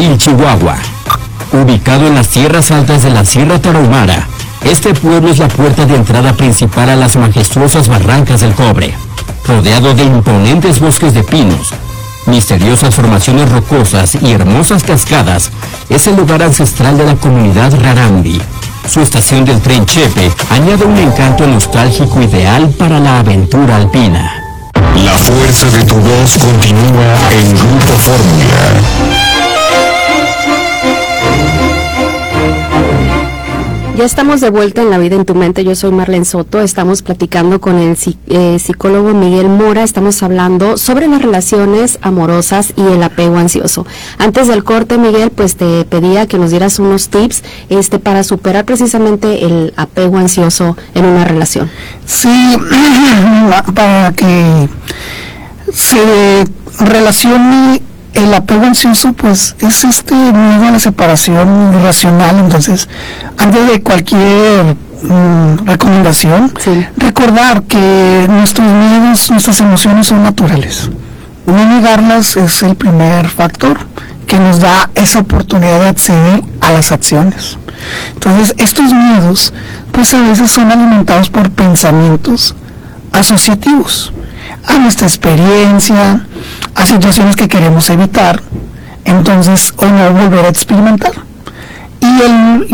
Abril, Chihuahua. Ubicado en las tierras altas de la Sierra Tarahumara, este pueblo es la puerta de entrada principal a las majestuosas barrancas del Cobre. Rodeado de imponentes bosques de pinos, misteriosas formaciones rocosas y hermosas cascadas, es el lugar ancestral de la comunidad Rarámuri. Su estación del tren Chepe añade un encanto nostálgico ideal para la aventura alpina. La fuerza de tu voz continúa en Grupo Fórmula. Ya estamos de vuelta en La Vida en tu Mente. Yo soy Marlene Soto. Estamos platicando con el psicólogo Miguel Mora. Estamos hablando sobre las relaciones amorosas y el apego ansioso. Antes del corte, Miguel, pues te pedía que nos dieras unos tips para superar precisamente el apego ansioso en una relación. Sí, para que se relacione el apego ansioso, pues es miedo a la separación irracional. Entonces, antes de cualquier recomendación, sí, recordar que nuestros miedos, nuestras emociones son naturales. No negarlas es el primer factor que nos da esa oportunidad de acceder a las acciones. Entonces, estos miedos, pues a veces son alimentados por pensamientos asociativos a nuestra experiencia, a situaciones que queremos evitar, entonces o no volver a experimentar. Y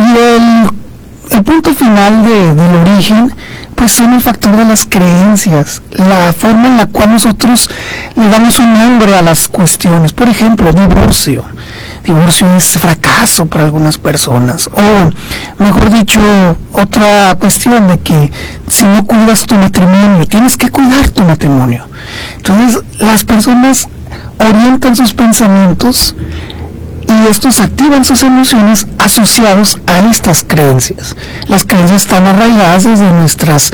el punto final del origen, pues son el factor de las creencias, la forma en la cual nosotros le damos un nombre a las cuestiones. Por ejemplo, divorcio es fracaso para algunas personas, o mejor dicho, otra cuestión de que si no cuidas tu matrimonio, tienes que cuidar tu matrimonio. Entonces las personas orientan sus pensamientos y estos activan sus emociones asociados a estas creencias. Las creencias están arraigadas desde nuestras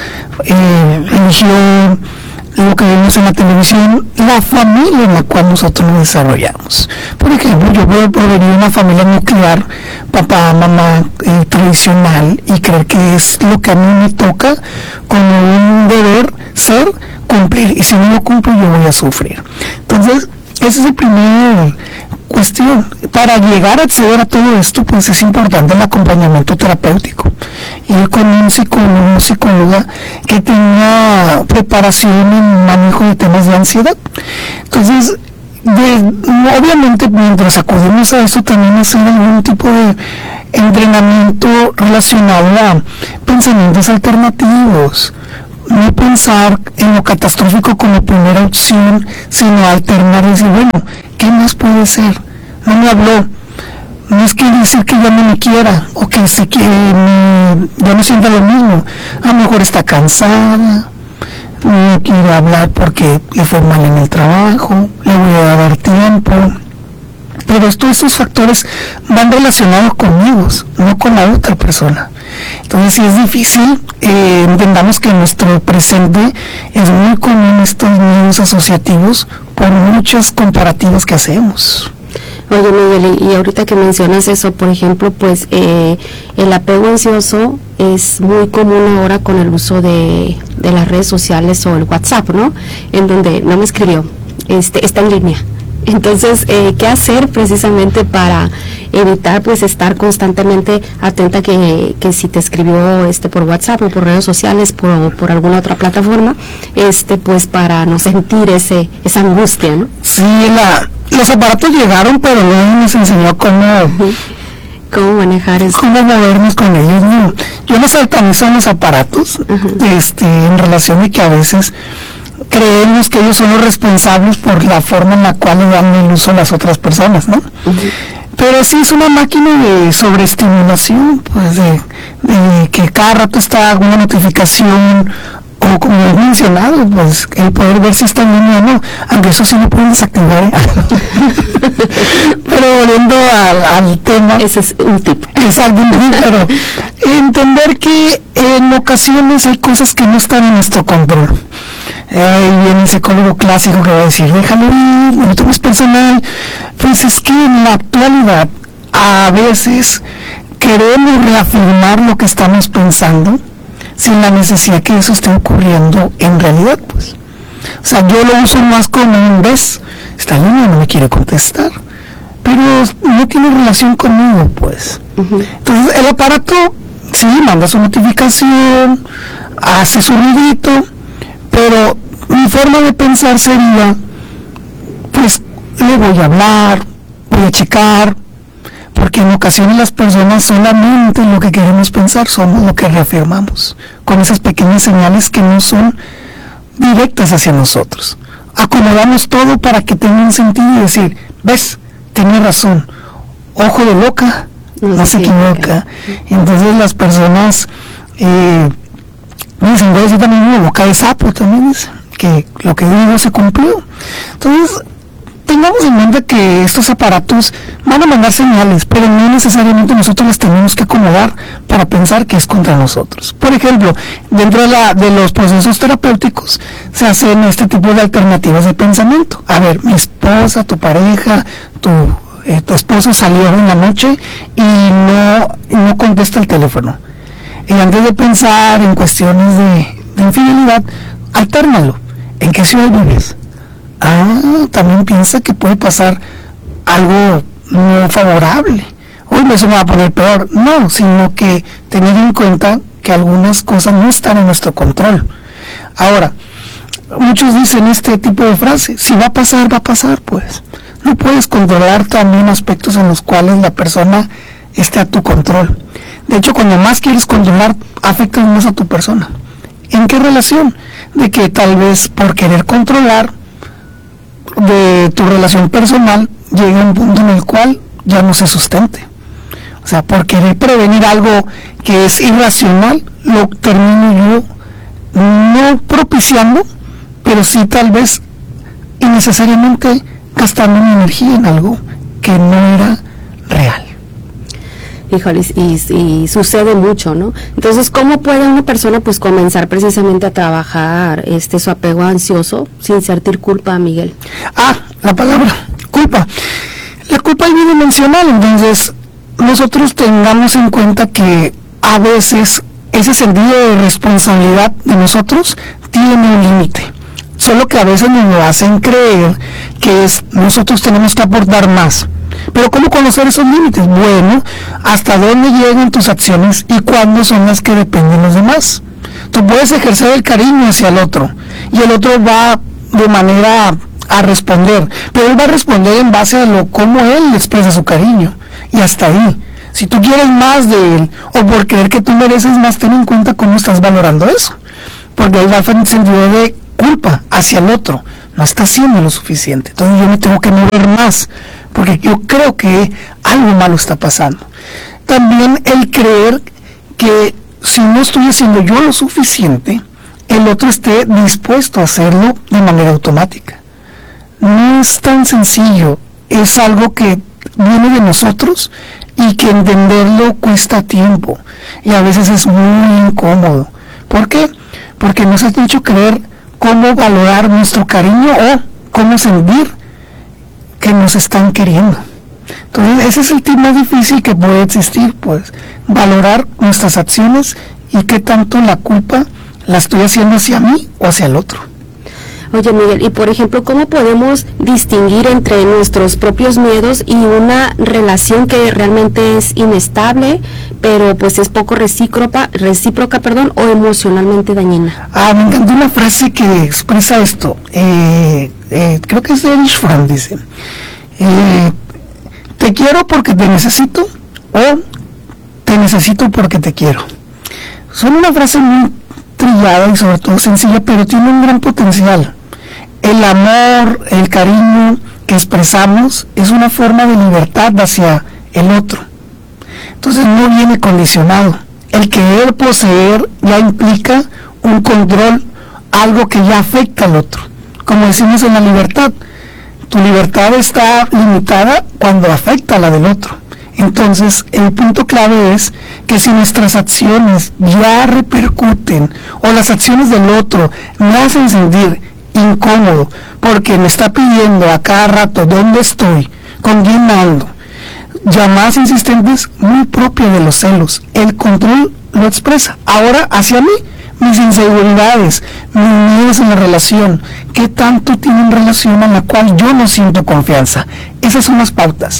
religión, lo que vemos en la televisión, la familia en la cual nosotros nos desarrollamos. Por ejemplo, yo puedo provenir de una familia nuclear, papá, mamá, tradicional, y creer que es lo que a mí me toca como un deber ser, cumplir, y si no lo cumplo yo voy a sufrir. Entonces, esa es la primera cuestión. Para llegar a acceder a todo esto, pues es importante el acompañamiento terapéutico, ir con un psicólogo, psicóloga que tenga preparación en manejo de temas de ansiedad. Entonces, obviamente mientras acudimos a esto, también hacer algún tipo de entrenamiento relacionado a pensamientos alternativos. No pensar en lo catastrófico como primera opción, sino alternar y decir, bueno, ¿qué más puede ser? No me habló, no es que dice que ya no me quiera, o que sé que ya no sienta lo mismo, a lo mejor está cansada, no quiere hablar porque le fue mal en el trabajo, le voy a dar tiempo. Pero todos estos factores van relacionados conmigo, no con la otra persona. Entonces, si es difícil, entendamos que en nuestro presente es muy común estos miedos asociativos por muchas comparativas que hacemos. Oye, Miguel, y ahorita que mencionas eso, por ejemplo, pues el apego ansioso es muy común ahora con el uso de las redes sociales o el WhatsApp, ¿no? En donde no me escribió, está en línea. Entonces, ¿qué hacer precisamente para evitar pues estar constantemente atenta que si te escribió por WhatsApp o por redes sociales por alguna otra plataforma, pues para no sentir esa angustia, ¿no? Sí, los aparatos llegaron, pero no nos enseñó cómo manejar eso, cómo movernos con ellos. No. Yo no satanizo los aparatos, en relación a que a veces creemos que ellos son los responsables por la forma en la cual le dan el uso a las otras personas, ¿no? Pero sí es una máquina de sobreestimulación, pues de que cada rato está alguna notificación, o como he mencionado, pues el poder ver si está en línea o no, aunque eso sí lo pueden desactivar, Pero volviendo al tema, ese es un tip. Exacto, pero entender que en ocasiones hay cosas que no están en nuestro control. Viene el psicólogo clásico que va a decir, déjalo ir, no lo tomes personal. Pues es que en la actualidad a veces queremos reafirmar lo que estamos pensando sin la necesidad que eso esté ocurriendo en realidad, pues. O sea, yo lo uso más como un ves, está en línea, no me quiere contestar, pero no no tiene relación conmigo, pues. Entonces el aparato sí manda su notificación, hace su ruidito, pero mi forma de pensar sería, pues le voy a hablar, voy a checar, porque en ocasiones las personas solamente lo que queremos pensar somos lo que reafirmamos, con esas pequeñas señales que no son directas hacia nosotros. Acomodamos todo para que tenga un sentido y decir, ves, tenía razón, ojo de loca, no se equivoca. Entonces las personas dicen, voy a decir también una boca de sapo, también dicen, que lo que digo se cumplió. Entonces, tengamos en mente que estos aparatos van a mandar señales, pero no necesariamente nosotros las tenemos que acomodar para pensar que es contra nosotros. Por ejemplo, dentro de los procesos terapéuticos se hacen este tipo de alternativas de pensamiento. A ver, mi esposa, tu pareja, tu esposo salió en la noche y no contesta el teléfono. Y antes de pensar en cuestiones de infidelidad, altérnalo. ¿En qué ciudad vives? También piensa que puede pasar algo no favorable. Uy, no se me va a poner peor. No, sino que tener en cuenta que algunas cosas no están en nuestro control. Ahora, muchos dicen este tipo de frase, si va a pasar, pues. No puedes controlar también aspectos en los cuales la persona esté a tu control. De hecho, cuando más quieres controlar, afectas más a tu persona. ¿En qué relación? De que tal vez por querer controlar de tu relación personal llegue a un punto en el cual ya no se sustente. O sea, por querer prevenir algo que es irracional, lo termino yo no propiciando, pero sí tal vez innecesariamente gastando mi energía en algo que no era real. Híjole, y sucede mucho, ¿no? Entonces, ¿cómo puede una persona pues comenzar precisamente a trabajar su apego ansioso sin sentir culpa, Miguel? La palabra, culpa. La culpa es bidimensional, entonces nosotros tengamos en cuenta que a veces ese sentido de responsabilidad de nosotros tiene un límite. Solo que a veces nos lo hacen creer que nosotros tenemos que aportar más. Pero ¿cómo conocer esos límites? Bueno, ¿hasta dónde llegan tus acciones y cuándo son las que dependen de los demás? Tú puedes ejercer el cariño hacia el otro y el otro va de manera a responder, pero él va a responder en base a cómo él expresa su cariño y hasta ahí. Si tú quieres más de él o por creer que tú mereces más, ten en cuenta cómo estás valorando eso, porque ahí va el sentido de culpa hacia el otro, no está haciendo lo suficiente, entonces yo me tengo que mover más porque yo creo que algo malo está pasando. También el creer que si no estoy haciendo yo lo suficiente, el otro esté dispuesto a hacerlo de manera automática. No es tan sencillo, es algo que viene de nosotros y que entenderlo cuesta tiempo y a veces es muy incómodo. ¿Por qué? Porque nos han hecho creer cómo valorar nuestro cariño o cómo sentir que nos están queriendo. Entonces ese es el tip más difícil que puede existir, pues valorar nuestras acciones y qué tanto la culpa la estoy haciendo hacia mí o hacia el otro. Oye, Miguel, y por ejemplo, ¿cómo podemos distinguir entre nuestros propios miedos y una relación que realmente es inestable, pero pues es poco recíproca, o emocionalmente dañina? Me encantó una frase que expresa esto. Creo que es de Erich Fromm, dice, te quiero porque te necesito o te necesito porque te quiero. Son una frase muy trillada y sobre todo sencilla, pero tiene un gran potencial. El amor, el cariño que expresamos es una forma de libertad hacia el otro. Entonces no viene condicionado. El querer poseer ya implica un control, algo que ya afecta al otro. Como decimos en la libertad, tu libertad está limitada cuando afecta a la del otro. Entonces el punto clave es que si nuestras acciones ya repercuten o las acciones del otro me hacen sentir incómodo porque me está pidiendo a cada rato dónde estoy, con quién ando, llamadas insistentes muy propias de los celos, el control lo expresa. Ahora hacia mí, mis inseguridades, mis miedos en la relación, qué tanto tienen relación en la cual yo no siento confianza. Esas son las pautas.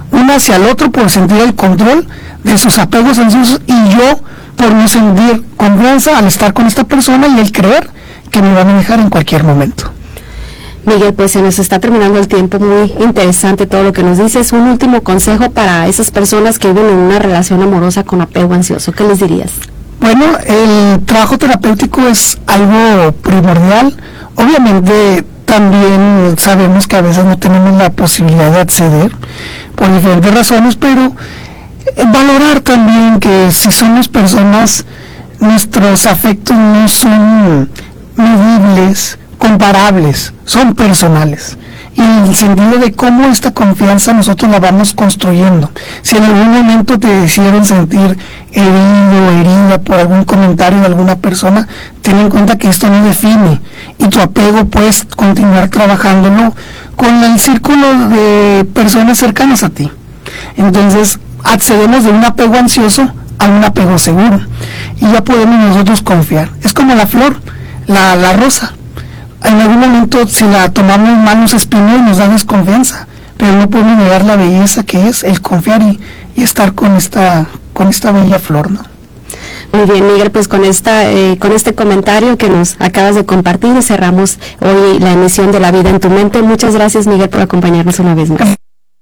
uno hacia el otro por sentir el control de sus apegos ansiosos, y yo por no sentir confianza al estar con esta persona y el creer que me van a dejar en cualquier momento. Miguel, pues se nos está terminando el tiempo. Muy interesante todo lo que nos dices. Un último consejo para esas personas que viven en una relación amorosa con apego ansioso, ¿qué les dirías? Bueno, el trabajo terapéutico es algo primordial. Obviamente también sabemos que a veces no tenemos la posibilidad de acceder por diferentes razones, pero valorar también que si somos personas, nuestros afectos no son medibles, comparables, son personales, y en el sentido de cómo esta confianza nosotros la vamos construyendo. Si en algún momento te hicieron sentir herido o herida por algún comentario de alguna persona, ten en cuenta que esto no define, y tu apego puedes continuar trabajándolo con el círculo de personas cercanas a ti. Entonces accedemos de un apego ansioso a un apego seguro, y ya podemos nosotros confiar. Es como la flor, la rosa. En algún momento, si la tomamos mal, nos espinó y nos da desconfianza, pero no podemos negar la belleza que es el confiar y estar con esta bella flor, ¿no? Muy bien, Miguel, pues con este comentario que nos acabas de compartir, cerramos hoy la emisión de La Vida en tu Mente. Muchas gracias, Miguel, por acompañarnos una vez más.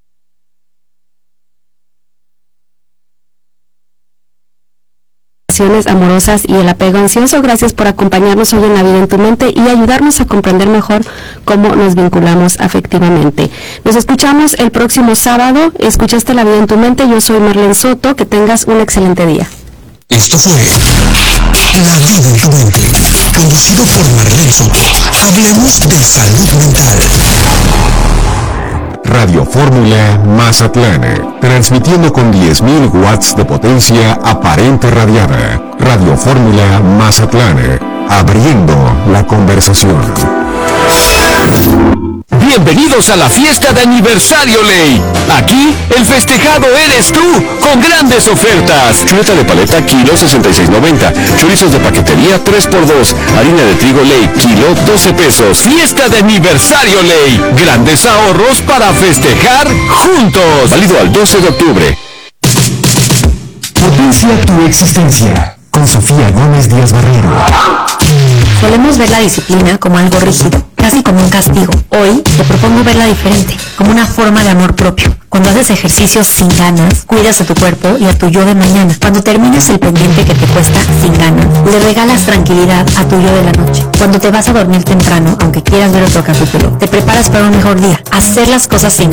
Amorosas y el apego ansioso. Gracias por acompañarnos hoy en La Vida en tu Mente y ayudarnos a comprender mejor cómo nos vinculamos afectivamente. Nos escuchamos el próximo sábado. Escuchaste La Vida en tu Mente. Yo soy Marlene Soto. Que tengas un excelente día. Esto fue La Vida en tu Mente, conducido por Marlene Soto. Hablemos de salud mental. Radio Fórmula Mazatlán, transmitiendo con 10.000 watts de potencia aparente radiada. Radio Fórmula Mazatlán, abriendo la conversación. Bienvenidos a la fiesta de aniversario Ley. Aquí el festejado eres tú, con grandes ofertas. Chuleta de paleta, kilo 66.90. Chorizos de paquetería, 3x2. Harina de trigo Ley, kilo 12 pesos. Fiesta de aniversario Ley. Grandes ahorros para festejar juntos. Válido al 12 de octubre. Potencia tu existencia. Con Sofía Gómez Díaz Barrero. Solemos ver la disciplina como algo rígido, casi como un castigo. Hoy te propongo verla diferente, como una forma de amor propio. Cuando haces ejercicios sin ganas, cuidas a tu cuerpo y a tu yo de mañana. Cuando terminas el pendiente que te cuesta sin ganas, le regalas tranquilidad a tu yo de la noche. Cuando te vas a dormir temprano, aunque quieras ver otro capítulo, te preparas para un mejor día. Hacer las cosas sin